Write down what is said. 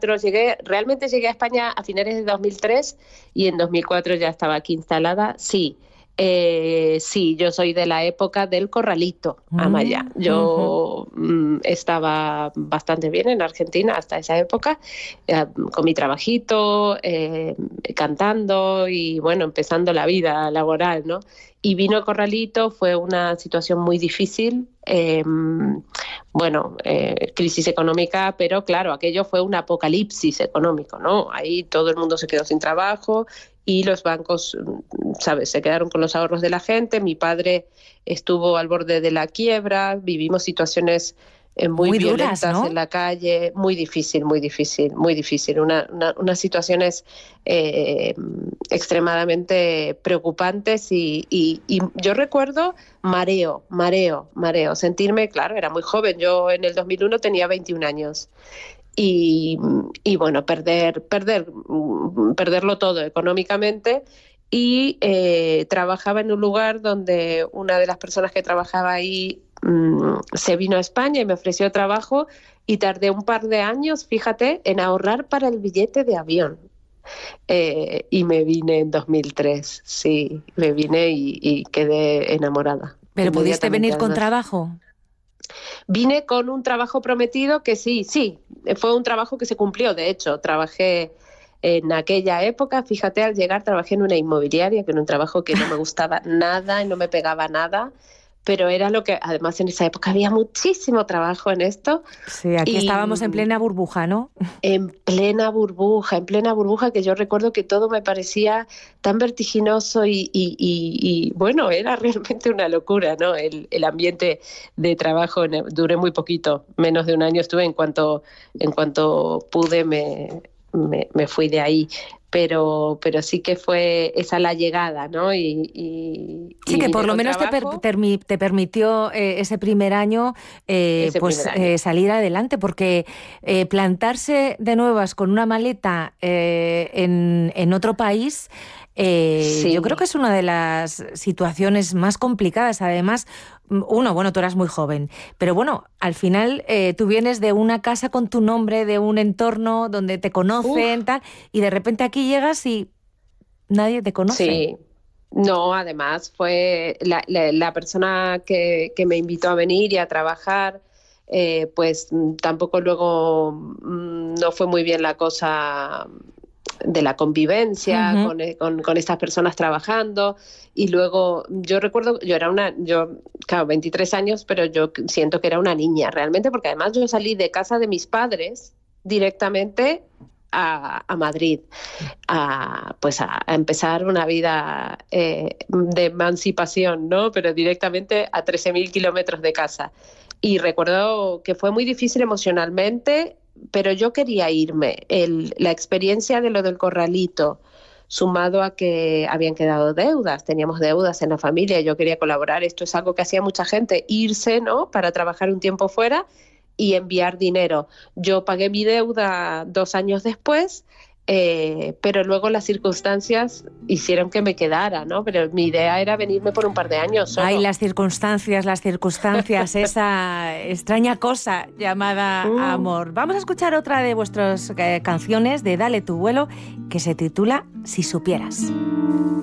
2004 realmente llegué a España a finales de 2003 y en 2004 ya estaba aquí instalada, sí. Sí, yo soy de la época del corralito, Amaya. Yo estaba bastante bien en Argentina hasta esa época, con mi trabajito, cantando y bueno, empezando la vida laboral, ¿no? Y vino el corralito, fue una situación muy difícil, crisis económica, pero claro, aquello fue un apocalipsis económico, ¿no? Ahí todo el mundo se quedó sin trabajo y los bancos, ¿sabes?, se quedaron con los ahorros de la gente. Mi padre estuvo al borde de la quiebra, vivimos situaciones muy violentas, duras, ¿no?, en la calle, muy difícil, unas situaciones extremadamente preocupantes y yo recuerdo mareo, sentirme, claro, era muy joven, yo en el 2001 tenía 21 años. Y bueno, perderlo todo económicamente y trabajaba en un lugar donde una de las personas que trabajaba ahí se vino a España y me ofreció trabajo y tardé un par de años, fíjate, en ahorrar para el billete de avión. Y me vine en 2003, sí, me vine y quedé enamorada. ¿Pero pudiste venir con trabajo? Vine con un trabajo prometido que sí, fue un trabajo que se cumplió. De hecho, trabajé en aquella época, fíjate, al llegar trabajé en una inmobiliaria, que era un trabajo que no me gustaba nada y no me pegaba nada, pero era lo que, además en esa época había muchísimo trabajo en esto. Sí, aquí estábamos en plena burbuja, ¿no? En plena burbuja, que yo recuerdo que todo me parecía tan vertiginoso y bueno, era realmente una locura, ¿no? El ambiente de trabajo, duré muy poquito, menos de un año estuve, en cuanto pude me fui de ahí. Pero sí que fue esa la llegada, ¿no? Sí, que por lo menos te permitió ese primer año salir adelante, porque plantarse de nuevas con una maleta en otro país, sí, yo creo que es una de las situaciones más complicadas. Además, tú eras muy joven, pero bueno, al final tú vienes de una casa con tu nombre, de un entorno donde te conocen, tal, y de repente aquí llegas y nadie te conoce. Sí. No, además fue la persona que me invitó a venir y a trabajar, pues tampoco luego no fue muy bien la cosa de la convivencia con estas personas trabajando. Y luego yo recuerdo, claro, 23 años, pero yo siento que era una niña realmente, porque además yo salí de casa de mis padres directamente a Madrid, a empezar una vida de emancipación, ¿no? Pero directamente a 13.000 kilómetros de casa. Y recuerdo que fue muy difícil emocionalmente, pero yo quería irme. La experiencia de lo del corralito, sumado a que habían quedado teníamos deudas en la familia, yo quería colaborar, esto es algo que hacía mucha gente, irse, ¿no?, para trabajar un tiempo fuera y enviar dinero. Yo pagué mi deuda 2 años después, pero luego las circunstancias hicieron que me quedara, ¿no? Pero mi idea era venirme por un par de años solo. Ay, las circunstancias, esa extraña cosa llamada amor. Vamos a escuchar otra de vuestras canciones de Dale tu vuelo, que se titula Si supieras.